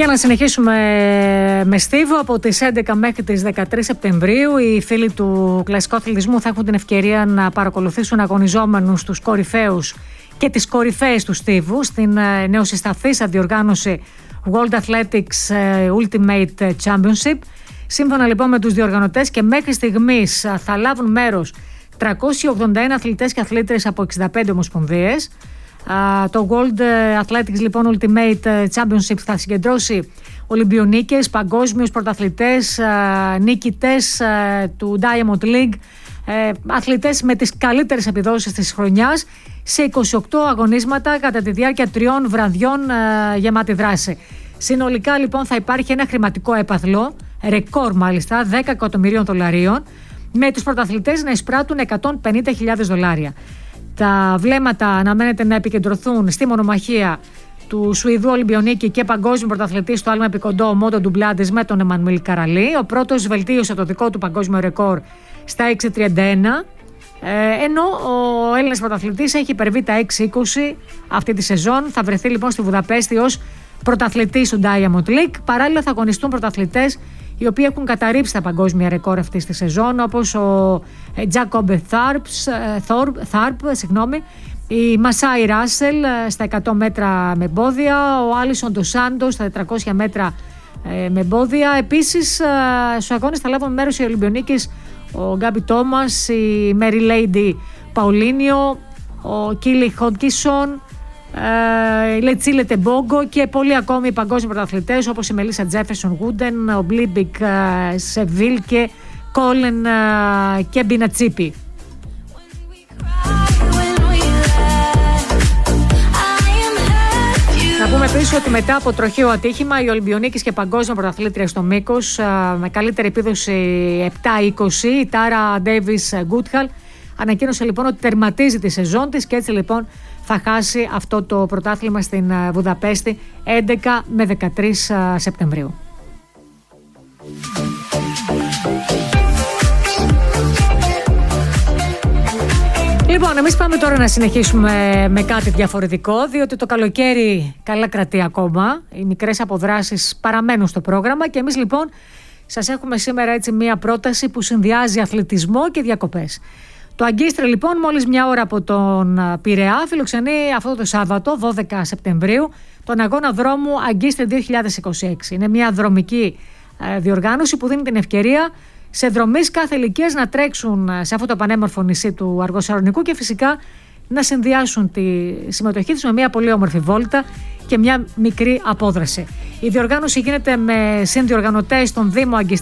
Για να συνεχίσουμε με Στίβο, από τις 11 μέχρι τις 13 Σεπτεμβρίου οι φίλοι του κλασικού αθλητισμού θα έχουν την ευκαιρία να παρακολουθήσουν αγωνιζόμενους τους κορυφαίους και τις κορυφαίες του Στίβου στην νεοσυσταθήσα διοργάνωση World Athletics Ultimate Championship. Σύμφωνα λοιπόν με τους διοργανωτές, και μέχρι στιγμής θα λάβουν μέρος 381 αθλητές και αθλήτρες από 65 ομοσπονδίες. Το World Athletics λοιπόν Ultimate Championship θα συγκεντρώσει Ολυμπιονίκες, παγκόσμιους πρωταθλητές, νίκητες του Diamond League, αθλητές με τις καλύτερες επιδόσεις της χρονιάς σε 28 αγωνίσματα κατά τη διάρκεια 3 βραδιών γεμάτη δράση. Συνολικά λοιπόν θα υπάρχει ένα χρηματικό έπαθλο, ρεκόρ μάλιστα, $10 εκατομμυρίων, με τους πρωταθλητές να εισπράττουν $150.000. Τα βλέμματα αναμένεται να επικεντρωθούν στη μονομαχία του Σουηδού Ολυμπιονίκη και παγκόσμιου πρωταθλητή στο άλμα επικοντό Μόντο Ντουμπλάντες με τον Εμμανουήλ Καραλή. Ο πρώτος βελτίωσε το δικό του παγκόσμιο ρεκόρ στα 6.31, ενώ ο Έλληνας πρωταθλητής έχει υπερβεί τα 6.20 αυτή τη σεζόν. Θα βρεθεί λοιπόν στη Βουδαπέστη ως πρωταθλητής του Diamond League. Παράλληλα θα αγωνιστούν πρωταθλητές οι οποίοι έχουν καταρρύψει τα παγκόσμια ρεκόρ αυτή τη σεζόν, όπως ο Τζάκομπε Θάρπ, η Μασάι Ράσελ στα 100 μέτρα με εμπόδια, ο Άλισον Ντος Σάντος στα 400 μέτρα με εμπόδια. Επίσης στους αγώνες θα λάβουν μέρος οι Ολυμπιονίκες, ο Γκάμπι Τόμας, η Μέρι Λέιντι Παουλίνιο, ο Κίλι Χόντκισον, η Λετσίλε Τεμπόγκο και πολλοί ακόμη παγκόσμιοι πρωταθλητές όπως η Μελίσσα Τζέφερσον Γούντεν, ο Μπλίμπικ Σεβίλ και Κόλεν και Μπινατσίπη. Να πούμε επίσης ότι μετά από τροχαίο ατύχημα, οι Ολυμπιονίκες και παγκόσμια πρωταθλήτρια στο μήκος με καλύτερη επίδοση 7-20, η Τάρα Ντέιβις Γκούτχαλ ανακοίνωσε λοιπόν ότι τερματίζει τη σεζόν της και έτσι λοιπόν θα χάσει αυτό το πρωτάθλημα στην Βουδαπέστη 11 με 13 Σεπτεμβρίου. Λοιπόν, εμείς πάμε τώρα να συνεχίσουμε με κάτι διαφορετικό, διότι το καλοκαίρι καλά κρατεί ακόμα, οι μικρές αποδράσεις παραμένουν στο πρόγραμμα και εμείς λοιπόν σας έχουμε σήμερα έτσι μία πρόταση που συνδυάζει αθλητισμό και διακοπές. Το Αγκίστρι λοιπόν, μόλις μια ώρα από τον Πειραιά, φιλοξενεί αυτό το Σάββατο 12 Σεπτεμβρίου τον αγώνα δρόμου Αγκίστρι 2026. Είναι μια δρομική διοργάνωση που δίνει την ευκαιρία σε δρομείς κάθε ηλικίας να τρέξουν σε αυτό το πανέμορφο νησί του Αργοσαλονικού και φυσικά να συνδυάσουν τη συμμετοχή τους με μια πολύ όμορφη βόλτα και μια μικρή απόδραση. Η διοργάνωση γίνεται με συνδιοργανωτές τον Δήμο Αγκιστρίου